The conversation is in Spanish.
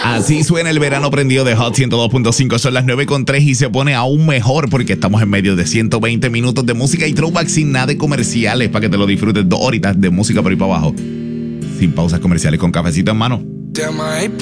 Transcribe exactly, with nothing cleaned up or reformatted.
Así suena el verano prendido de Hot ciento dos punto cinco. Son las nueve con tres y se pone aún mejor porque estamos en medio de ciento veinte minutos de música y throwback sin nada de comerciales para que te lo disfrutes. Dos horitas de música por ahí para abajo. Sin pausas comerciales, con cafecito en mano. Damn, I ain't